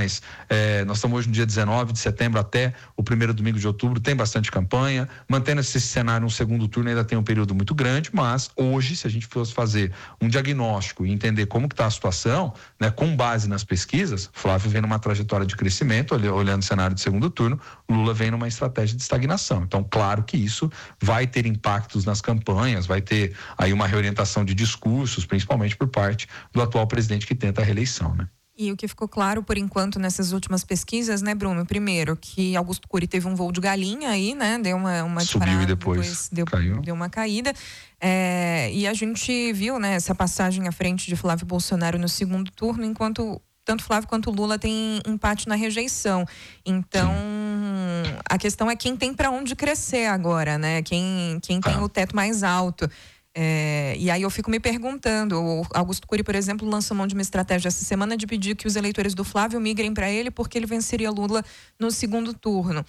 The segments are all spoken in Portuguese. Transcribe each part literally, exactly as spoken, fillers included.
mas é, nós estamos hoje no dia dezenove de setembro até o primeiro domingo de outubro, tem bastante campanha, mantendo esse cenário um segundo turno ainda tem um período muito grande, mas hoje, se a gente fosse fazer um diagnóstico e entender como que está a situação, né, com base nas pesquisas, Flávio vem numa trajetória de crescimento, olhando o cenário de segundo turno, Lula vem numa estratégia de estagnação. Então, claro que isso vai ter impactos nas campanhas, vai ter aí uma reorientação de discursos, principalmente por parte do atual presidente que tenta a reeleição, né? E o que ficou claro por enquanto nessas últimas pesquisas, né, Bruno? Primeiro, que Augusto Cury teve um voo de galinha aí, né? Deu uma, uma Subiu e depois, depois deu, caiu. deu uma caída. É, e a gente viu, né, essa passagem à frente de Flávio Bolsonaro no segundo turno, enquanto tanto Flávio quanto Lula tem empate na rejeição. Então, Sim. a questão é quem tem para onde crescer agora, né? Quem, quem tem ah. o teto mais alto. É, e aí eu fico me perguntando, o Augusto Cury, por exemplo, lançou mão de uma estratégia essa semana de pedir que os eleitores do Flávio migrem para ele porque ele venceria Lula no segundo turno.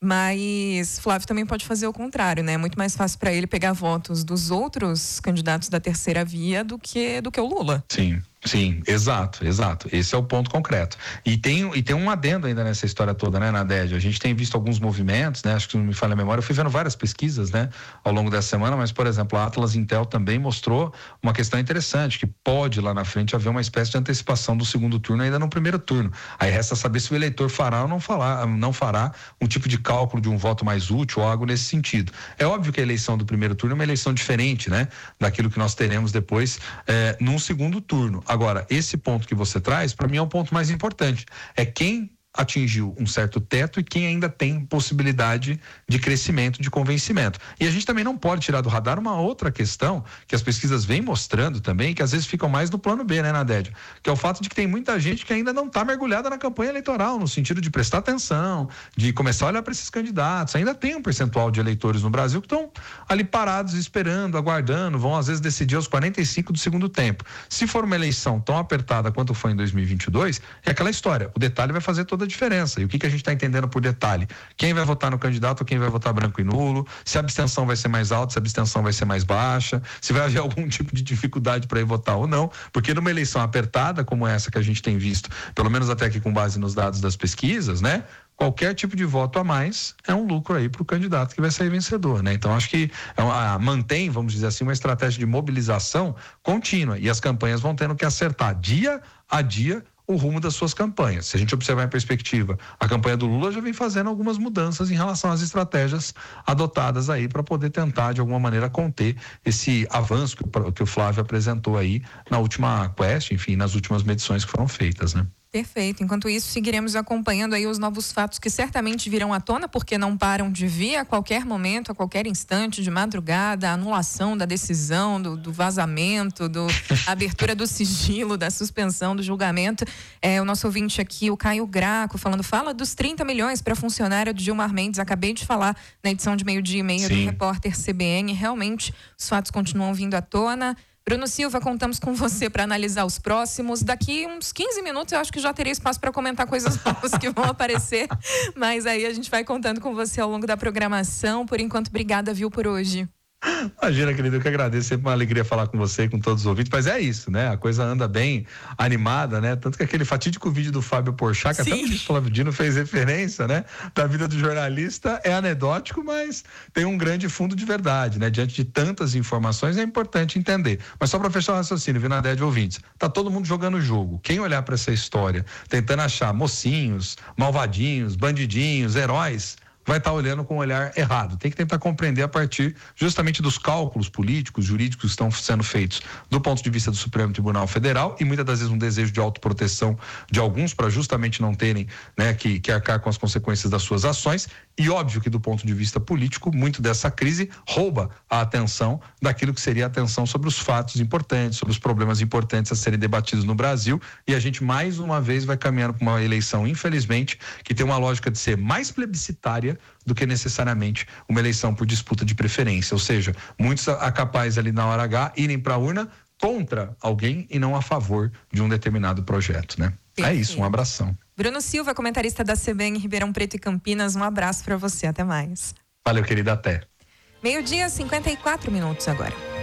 Mas Flávio também pode fazer o contrário, né? É muito mais fácil para ele pegar votos dos outros candidatos da terceira via do que, do que o Lula. Sim. Sim, exato, exato. Esse é o ponto concreto. E tem, e tem um adendo ainda nessa história toda, né, Nadege? A gente tem visto alguns movimentos, né? Acho que não me falha a memória. Eu fui vendo várias pesquisas, né, ao longo dessa semana, mas, por exemplo, a Atlas Intel também mostrou uma questão interessante, que pode lá na frente haver uma espécie de antecipação do segundo turno ainda no primeiro turno. Aí resta saber se o eleitor fará ou não, falar, não fará um tipo de cálculo de um voto mais útil ou algo nesse sentido. É óbvio que a eleição do primeiro turno é uma eleição diferente, né, daquilo que nós teremos depois é, num segundo turno. Agora, esse ponto que você traz, para mim é o ponto mais importante. É quem atingiu um certo teto e quem ainda tem possibilidade de crescimento, de convencimento. E a gente também não pode tirar do radar uma outra questão que as pesquisas vêm mostrando também, que às vezes ficam mais no plano B, né, Nadédia? Que é o fato de que tem muita gente que ainda não está mergulhada na campanha eleitoral, no sentido de prestar atenção, de começar a olhar para esses candidatos. Ainda tem um percentual de eleitores no Brasil que estão ali parados, esperando, aguardando, vão às vezes decidir aos quarenta e cinco do segundo tempo. Se for uma eleição tão apertada quanto foi em dois mil e vinte e dois, é aquela história, o detalhe vai fazer toda a diferença. E o que, que a gente está entendendo por detalhe? Quem vai votar no candidato ou quem vai votar branco e nulo? Se a abstenção vai ser mais alta, se a abstenção vai ser mais baixa, se vai haver algum tipo de dificuldade para ir votar ou não, porque numa eleição apertada como essa que a gente tem visto, pelo menos até aqui com base nos dados das pesquisas, né? Qualquer tipo de voto a mais é um lucro aí para o candidato que vai sair vencedor, né? Então acho que é uma, mantém, vamos dizer assim, uma estratégia de mobilização contínua e as campanhas vão tendo que acertar dia a dia o rumo das suas campanhas. Se a gente observar em perspectiva, a campanha do Lula já vem fazendo algumas mudanças em relação às estratégias adotadas aí para poder tentar de alguma maneira conter esse avanço que o, que o Flávio apresentou aí na última Quest, enfim, nas últimas medições que foram feitas, né? Perfeito. Enquanto isso, seguiremos acompanhando aí os novos fatos que certamente virão à tona, porque não param de vir a qualquer momento, a qualquer instante, de madrugada, a anulação da decisão, do, do vazamento, do a abertura do sigilo, da suspensão do julgamento. É, o nosso ouvinte aqui, o Caio Graco, falando, fala dos trinta milhões para funcionário de Gilmar Mendes. Acabei de falar na edição de meio-dia e meia do repórter C B N. Realmente, os fatos continuam vindo à tona. Bruno Silva, contamos com você para analisar os próximos. Daqui uns quinze minutos eu acho que já terei espaço para comentar coisas novas que vão aparecer. Mas aí a gente vai contando com você ao longo da programação. Por enquanto, obrigada, viu, por hoje. Imagina, querido, eu que agradeço, sempre uma alegria falar com você e com todos os ouvintes, mas é isso, né? A coisa anda bem animada, né? Tanto que aquele fatídico vídeo do Fábio Porchat, que Sim. até o ministro Flávio Dino fez referência, né? Da vida do jornalista, é anedótico, mas tem um grande fundo de verdade, né? Diante de tantas informações, é importante entender. Mas só para fechar o raciocínio, viu, Nadé de ouvintes, tá todo mundo jogando o jogo. Quem olhar para essa história, tentando achar mocinhos, malvadinhos, bandidinhos, heróis, vai estar olhando com um olhar errado. Tem que tentar compreender a partir justamente dos cálculos políticos, jurídicos que estão sendo feitos do ponto de vista do Supremo Tribunal Federal e muitas das vezes um desejo de autoproteção de alguns para justamente não terem, né, que, que arcar com as consequências das suas ações. E óbvio que do ponto de vista político, muito dessa crise rouba a atenção daquilo que seria a atenção sobre os fatos importantes, sobre os problemas importantes a serem debatidos no Brasil, e a gente mais uma vez vai caminhando para uma eleição, infelizmente, que tem uma lógica de ser mais plebiscitária do que necessariamente uma eleição por disputa de preferência, ou seja, muitos é capazes ali na hora H irem para a urna contra alguém e não a favor de um determinado projeto, né? Perfeito. É isso, um abração. Bruno Silva, comentarista da C B N Ribeirão Preto e Campinas, um abraço para você, até mais. Valeu, querida, até. Meio-dia, cinquenta e quatro minutos agora.